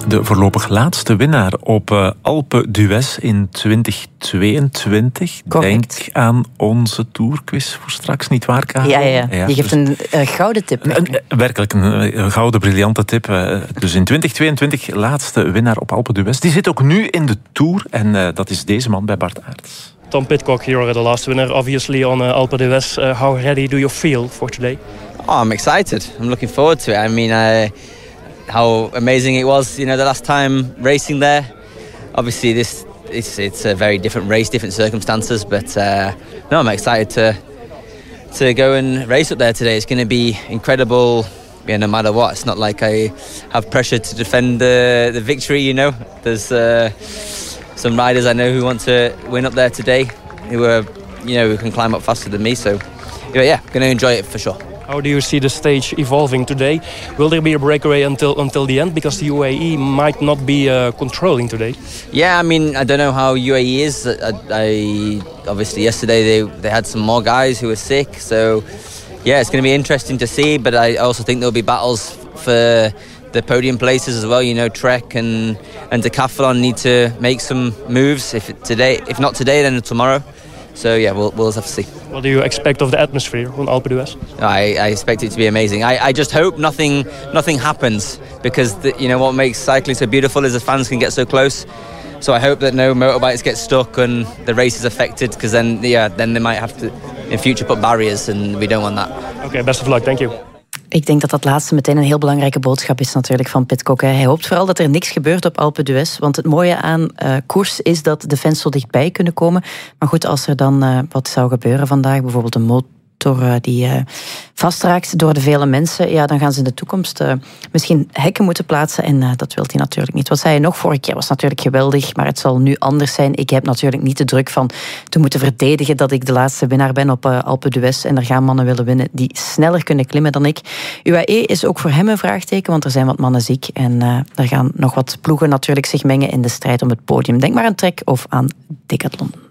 de voorlopig laatste winnaar op Alpe d'Huez in 2022. Correct. Denk aan onze tourquiz voor straks, niet waar, Karel? Ja. Je geeft een gouden tip. Werkelijk een gouden, briljante tip. Dus in 2022 laatste winnaar op Alpe d'Huez. Die zit ook nu in de Tour en dat is deze man bij Bart Aerts. Tom Pidcock here, the last winner, obviously on Alpe d'Huez. How ready do you feel for today? Oh, I'm excited. I'm looking forward to it. I mean, how amazing it was, the last time racing there. Obviously, it's a very different race, different circumstances. But no, I'm excited to go and race up there today. It's going to be incredible. Yeah, no matter what, it's not like I have pressure to defend the victory. There's some riders I know who want to win up there today, who can climb up faster than me. So, yeah, going to enjoy it for sure. How do you see the stage evolving today? Will there be a breakaway until the end? Because the UAE might not be controlling today. Yeah, I mean, I don't know how UAE is. I obviously yesterday they had some more guys who were sick. So, yeah, it's going to be interesting to see. But I also think there'll be battles for the podium places as well. Trek and Decathlon need to make some moves. If not today, then tomorrow. So yeah, we'll have to see. What do you expect of the atmosphere on Alpe d'Huez? I expect it to be amazing. I just hope nothing happens, because what makes cycling so beautiful is the fans can get so close. So I hope that no motorbikes get stuck and the race is affected, because then they might have to in future put barriers, and we don't want that. Okay, best of luck. Thank you. Ik denk dat laatste meteen een heel belangrijke boodschap is natuurlijk van Pidcock. Hij hoopt vooral dat er niks gebeurt op Alpe d'Huez. Want het mooie aan koers is dat de fans zo dichtbij kunnen komen. Maar goed, als er dan wat zou gebeuren vandaag, bijvoorbeeld een motor die vastraakt door de vele mensen, ja, dan gaan ze in de toekomst misschien hekken moeten plaatsen. En dat wil hij natuurlijk niet. Wat zei je nog? Vorig jaar was natuurlijk geweldig, maar het zal nu anders zijn. Ik heb natuurlijk niet de druk van te moeten verdedigen dat ik de laatste winnaar ben op Alpe d'Huez. En er gaan mannen willen winnen die sneller kunnen klimmen dan ik. UAE is ook voor hem een vraagteken, want er zijn wat mannen ziek. En er gaan nog wat ploegen natuurlijk zich mengen in de strijd om het podium. Denk maar aan Trek of aan Decathlon.